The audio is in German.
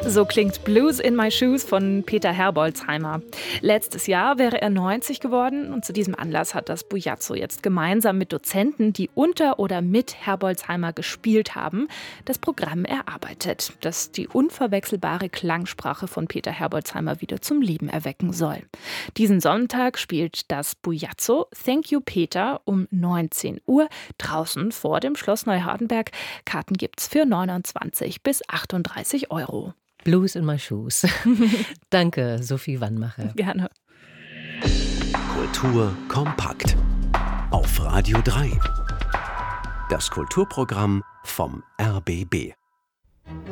So klingt Blues in My Shoes von Peter Herbolzheimer. Letztes Jahr wäre er 90 geworden und zu diesem Anlass hat das Bujazzo jetzt gemeinsam mit Dozenten, die unter oder mit Herbolzheimer gespielt haben, das Programm erarbeitet, das die unverwechselbare Klangsprache von Peter Herbolzheimer wieder zum Leben erwecken soll. Diesen Sonntag spielt das Bujazzo Thank You Peter um 19 Uhr draußen vor dem Schloss Neuhardenberg. Karten gibt's für 29 bis 38 Euro. Blues in My Shoes. Danke, Sophie Wannmacher. Gerne. Kultur kompakt. Auf Radio 3. Das Kulturprogramm vom RBB.